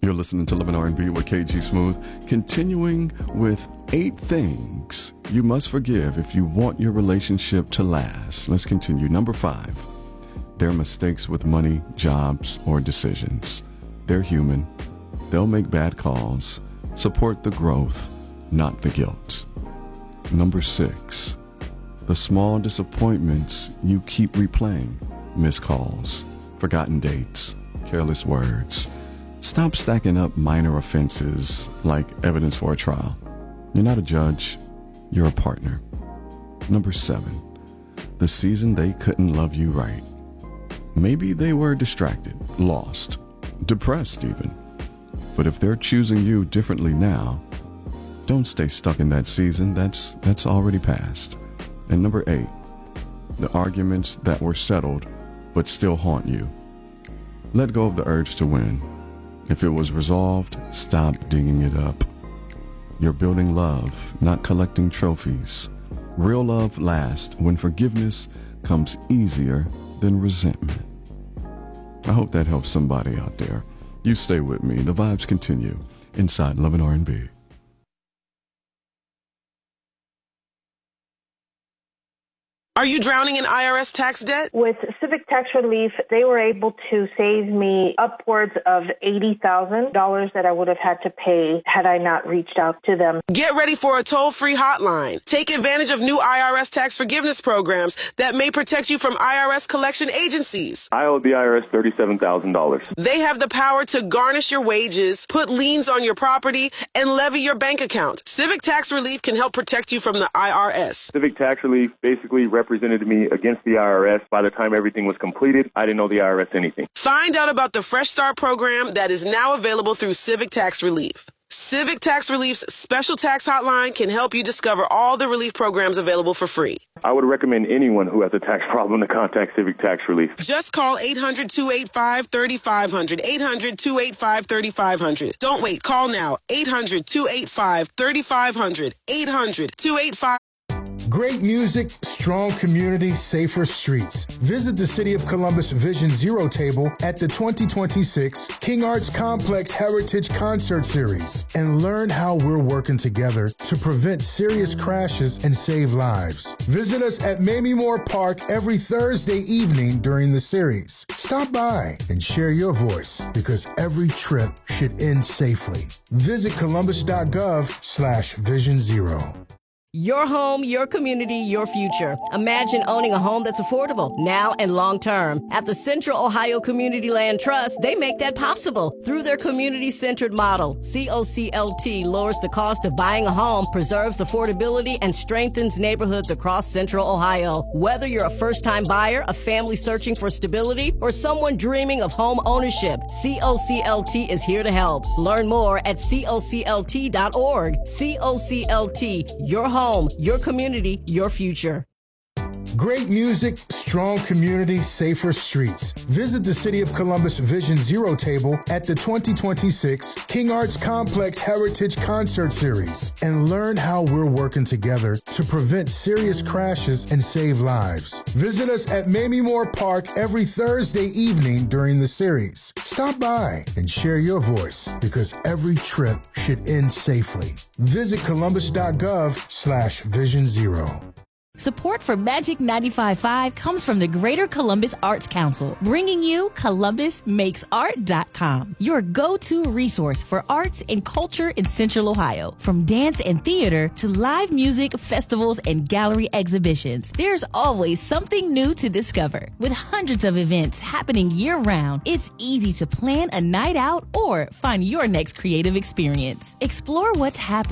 You're listening to Love and R&B with KG Smooth, continuing with 8 things you must forgive if you want your relationship to last. Let's continue. Number 5, their mistakes with money, jobs, or decisions. They're human. They'll make bad calls. Support the growth, not the guilt. Number 6, the small disappointments you keep replaying. Missed calls, forgotten dates, careless words. Stop stacking up minor offenses like evidence for a trial. You're not a judge, you're a partner. Number 7, the season they couldn't love you right. Maybe they were distracted, lost, depressed even. But if they're choosing you differently now, don't stay stuck in that season. That's already passed. And number 8, the arguments that were settled but still haunt you. Let go of the urge to win. If it was resolved, stop digging it up. You're building love, not collecting trophies. Real love lasts when forgiveness comes easier than resentment. I hope that helps somebody out there. You stay with me. The vibes continue inside Love and R&B. Are you drowning in IRS tax debt? With Civic Tax Relief, they were able to save me upwards of $80,000 that I would have had to pay had I not reached out to them. Get ready for a toll-free hotline. Take advantage of new IRS tax forgiveness programs that may protect you from IRS collection agencies. I owe the IRS $37,000. They have the power to garnish your wages, put liens on your property, and levy your bank account. Civic Tax Relief can help protect you from the IRS. Civic Tax Relief basically represented me against the IRS. By the time everything was completed, I didn't owe the IRS anything. Find out about the Fresh Start program that is now available through Civic Tax Relief. Civic Tax Relief's special tax hotline can help you discover all the relief programs available for free. I would recommend anyone who has a tax problem to contact Civic Tax Relief. Just call 800-285-3500, 800-285-3500. Don't wait. Call now. 800-285-3500, 800-285. Great music, strong community, safer streets. Visit the City of Columbus Vision Zero table at the 2026 King Arts Complex Heritage Concert Series and learn how we're working together to prevent serious crashes and save lives. Visit us at Mamie Moore Park every Thursday evening during the series. Stop by and share your voice because every trip should end safely. Visit columbus.gov/Vision Zero. Your home, your community, your future. Imagine owning a home that's affordable now and long term. At the Central Ohio Community Land Trust, they make that possible. Through their community-centered model, COCLT lowers the cost of buying a home, preserves affordability, and strengthens neighborhoods across Central Ohio. Whether you're a first-time buyer, a family searching for stability, or someone dreaming of home ownership, COCLT is here to help. Learn more at COCLT.org. COCLT, your home, your community, your future. Great music, strong community, safer streets. Visit the City of Columbus Vision Zero table at the 2026 King Arts Complex Heritage Concert Series and learn how we're working together to prevent serious crashes and save lives. Visit us at Mamie Moore Park every Thursday evening during the series. Stop by and share your voice because every trip should end safely. Visit columbus.gov/Vision Zero. Support for Magic 95.5 comes from the Greater Columbus Arts Council, bringing you ColumbusMakesArt.com, your go-to resource for arts and culture in Central Ohio. From dance and theater to live music, festivals, and gallery exhibitions, there's always something new to discover. With hundreds of events happening year-round, it's easy to plan a night out or find your next creative experience. Explore what's happening